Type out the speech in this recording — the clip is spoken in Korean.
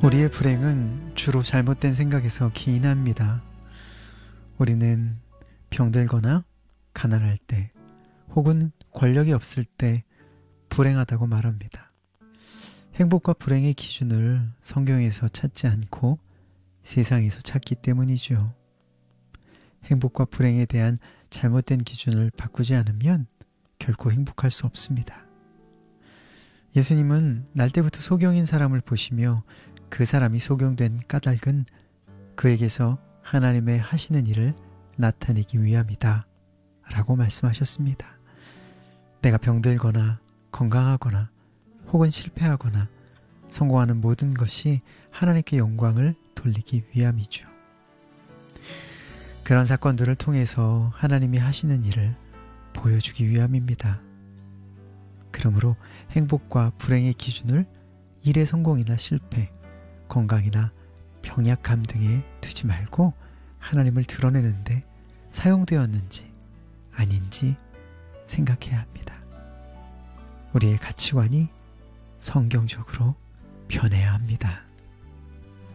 우리의 불행은 주로 잘못된 생각에서 기인합니다. 우리는 병들거나 가난할 때 혹은 권력이 없을 때 불행하다고 말합니다. 행복과 불행의 기준을 성경에서 찾지 않고 세상에서 찾기 때문이죠. 행복과 불행에 대한 잘못된 기준을 바꾸지 않으면 결코 행복할 수 없습니다. 예수님은 날 때부터 소경인 사람을 보시며 그 사람이 소경된 까닭은 그에게서 하나님의 하시는 일을 나타내기 위함이다 라고 말씀하셨습니다. 내가 병들거나 건강하거나 혹은 실패하거나 성공하는 모든 것이 하나님께 영광을 돌리기 위함이죠. 그런 사건들을 통해서 하나님이 하시는 일을 보여주기 위함입니다. 그러므로 행복과 불행의 기준을 일의 성공이나 실패, 건강이나 병약함 등에 두지 말고 하나님을 드러내는데 사용되었는지 아닌지 생각해야 합니다. 우리의 가치관이 성경적으로 변해야 합니다.